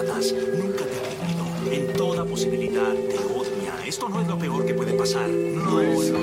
pasadas. Nunca te ha querido. En toda posibilidad te odia. Esto no es lo peor que puede pasar. No es lo